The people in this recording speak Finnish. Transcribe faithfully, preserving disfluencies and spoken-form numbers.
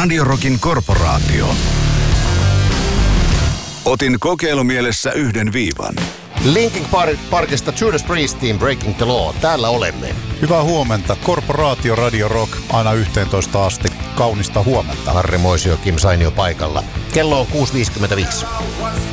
Radio Rockin korporaatio. Otin kokeilumielessä yhden viivan. Linkin Parkista Judas Priestiin Breaking the Law. Täällä olemme. Hyvää huomenta. Korporaatio Radio Rock aina yhteentoista asti. Kaunista huomenta. Harri Moisio, Kim Sainio paikalla. Kello on kuusi viisikymmentäviisi.